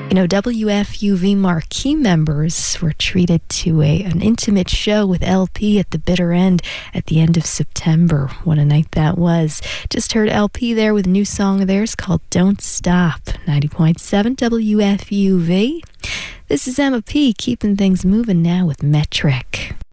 You know, WFUV marquee members were treated to an intimate show with LP at the bitter end at the end of September. What a night that was. Just heard LP there with a new song of theirs called Don't Stop. 90.7 WFUV. This is Emma P, keeping things moving now with Metric.